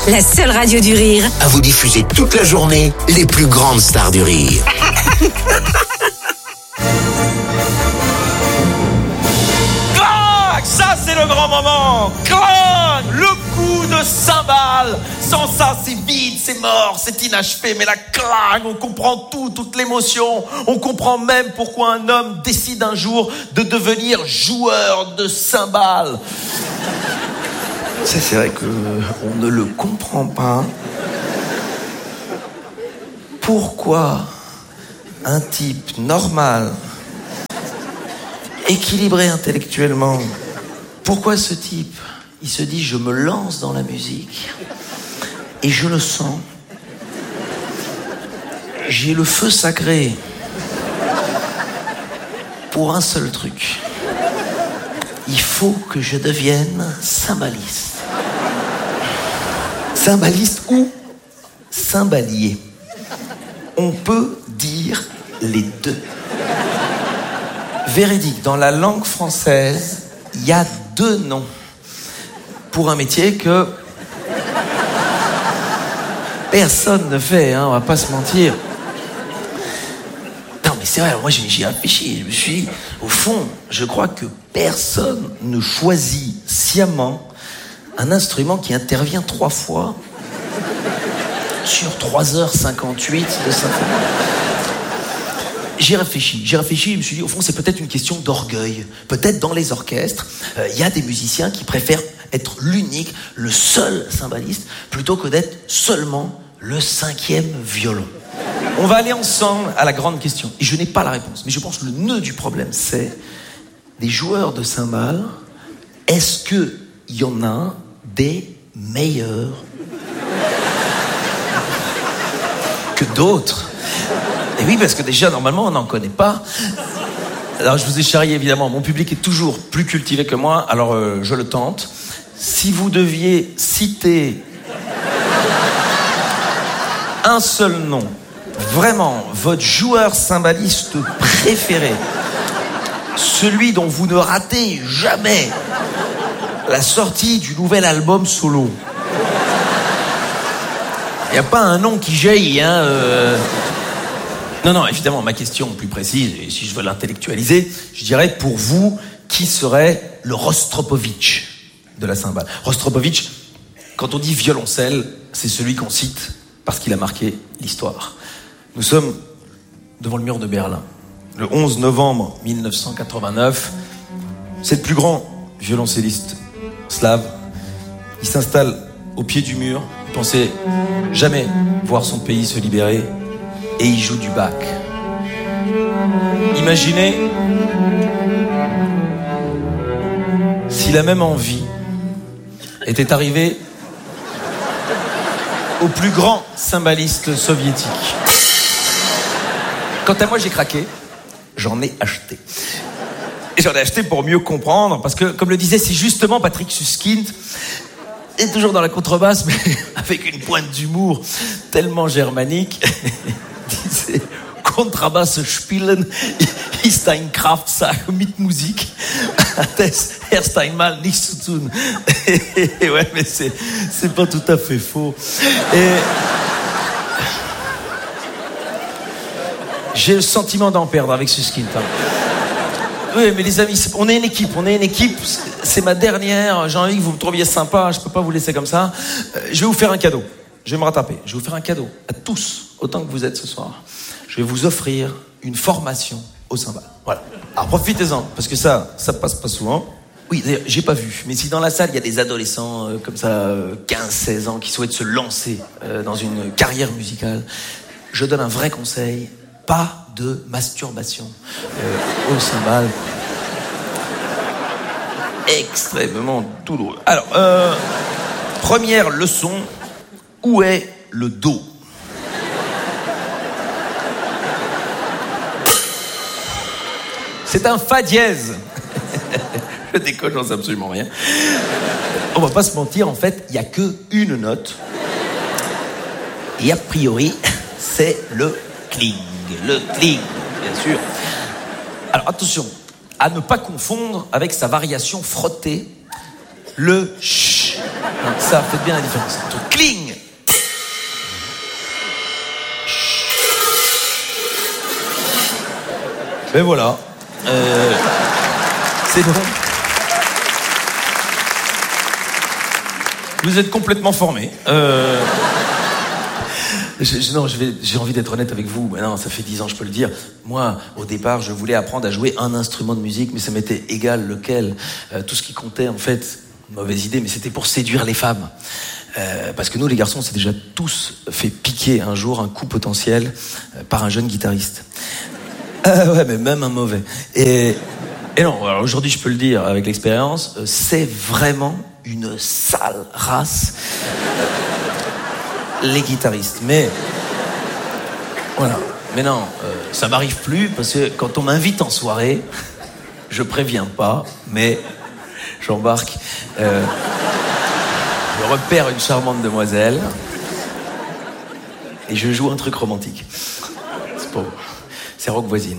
La seule radio du rire. À vous diffuser toute la journée les plus grandes stars du rire. Clac, ça c'est le grand moment. Clac, le coup de cymbale. Sans ça c'est vide, c'est mort, c'est inachevé. Mais la clac, on comprend tout, toute l'émotion. On comprend même pourquoi un homme décide un jour de devenir joueur de cymbale. C'est vrai que on ne le comprend pas. Pourquoi un type normal, équilibré intellectuellement, pourquoi ce type, il se dit je me lance dans la musique et je le sens. J'ai le feu sacré pour un seul truc. Il faut que je devienne cymbaliste. Cymbaliste ou cymbalier. On peut dire les deux. Véridique, dans la langue française, il y a deux noms pour un métier que personne ne fait, hein, on va pas se mentir. Non mais c'est vrai, moi j'y ai réfléchi, je me suis dit, au fond, je crois que personne ne choisit sciemment un instrument qui intervient 3 fois sur 3h58 de symphonie. J'ai réfléchi, je me suis dit, au fond, c'est peut-être une question d'orgueil. Peut-être dans les orchestres, il y a des musiciens qui préfèrent être l'unique, le seul cymbaliste, plutôt que d'être seulement le 5e violon. On va aller ensemble à la grande question. Et je n'ai pas la réponse, mais je pense que le nœud du problème, c'est des joueurs de cymbales, est-ce qu'il y en a des meilleurs que d'autres? Et oui, parce que déjà, normalement, on n'en connaît pas. Alors, je vous ai charrié, évidemment. Mon public est toujours plus cultivé que moi, alors je le tente. Si vous deviez citer un seul nom, vraiment, votre joueur cymbaliste préféré, celui dont vous ne ratez jamais la sortie du nouvel album solo. Il n'y a pas un nom qui jaillit, hein. Non, évidemment, ma question plus précise, et si je veux l'intellectualiser, je dirais pour vous, qui serait le Rostropovitch de la cymbale? Rostropovitch, quand on dit violoncelle, c'est celui qu'on cite parce qu'il a marqué l'histoire. Nous sommes devant le mur de Berlin. Le 11 novembre 1989, c'est le plus grand violoncelliste slave. Il s'installe au pied du mur. Il pensait jamais voir son pays se libérer. Et il joue du Bach. Imaginez si la même envie était arrivée au plus grand cymbaliste soviétique. Quant à moi, j'ai craqué. J'en ai acheté. Et j'en ai acheté pour mieux comprendre, parce que, comme le disait si justement Patrick Suskind, et toujours dans la contrebasse, mais avec une pointe d'humour tellement germanique, disait Kontrabass spielen ist ein Kraftsache mit Musik, hat es erst einmal nichts zu tun. Et ouais, mais c'est pas tout à fait faux. Et j'ai le sentiment d'en perdre avec Suskind. Oui, mais les amis, on est une équipe. C'est ma dernière. J'ai envie que vous me trouviez sympa. Je peux pas vous laisser comme ça. Je vais vous faire un cadeau. Je vais me rattraper. Je vais vous faire un cadeau à tous, autant que vous êtes ce soir. Je vais vous offrir une formation au cymbale. Voilà. Alors profitez-en, parce que ça passe pas souvent. Oui, d'ailleurs, j'ai pas vu. Mais si dans la salle, il y a des adolescents comme ça, 15-16 ans, qui souhaitent se lancer dans une carrière musicale, je donne un vrai conseil. Pas de masturbation au cymbale. Extrêmement douloureux. Alors, première leçon, où est le Do? C'est un Fa dièse. Je déconne, j'en sais absolument rien. On va pas se mentir, en fait, il n'y a qu'une note. Et a priori, c'est le cling. Le cling, bien sûr. Alors attention, à ne pas confondre avec sa variation frottée, le ch. Ça, faites bien la différence entre cling. Et voilà. C'est bon. Vous êtes complètement formés. J'ai envie d'être honnête avec vous. Non, ça fait 10 ans, je peux le dire. Moi, au départ, je voulais apprendre à jouer un instrument de musique, mais ça m'était égal lequel. Tout ce qui comptait, en fait, mauvaise idée, mais c'était pour séduire les femmes. Parce que nous, les garçons, on s'est déjà tous fait piquer un jour un coup potentiel par un jeune guitariste. Ouais, mais même un mauvais. Et non, alors aujourd'hui, je peux le dire avec l'expérience, c'est vraiment une sale race. Les guitaristes. Mais voilà. Mais non, ça m'arrive plus parce que quand on m'invite en soirée, je préviens pas, mais j'embarque. Je repère une charmante demoiselle et je joue un truc romantique. C'est pas... C'est rock voisine.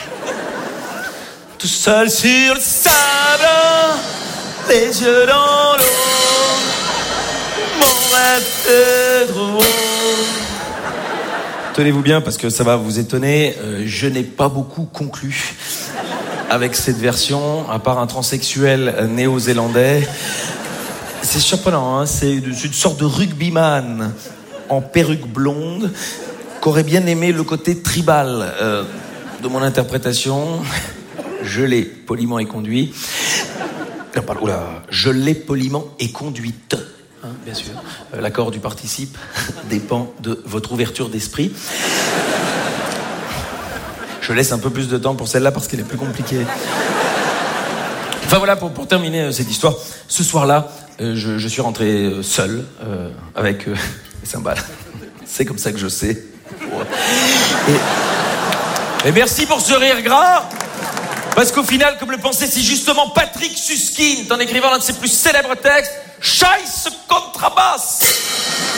Tout seul sur le sable, les yeux dans l'eau, mon rêve est drôle. Tenez-vous bien parce que ça va vous étonner, je n'ai pas beaucoup conclu avec cette version, à part un transsexuel néo-zélandais. C'est surprenant, hein, c'est une sorte de rugbyman en perruque blonde qu'aurait bien aimé le côté tribal de mon interprétation. Je l'ai poliment éconduit. Non, pardon, oula, je l'ai poliment éconduite. Hein, bien sûr. L'accord du participe dépend de votre ouverture d'esprit. Je laisse un peu plus de temps pour celle-là parce qu'elle est plus compliquée. Enfin voilà, pour terminer cette histoire, ce soir-là, je suis rentré seul avec les cymbales. C'est comme ça que je sais. Et merci pour ce rire gras. Parce qu'au final, comme le pensait si justement Patrick Suskind en écrivant l'un de ses plus célèbres textes, Scheiße Contrabass.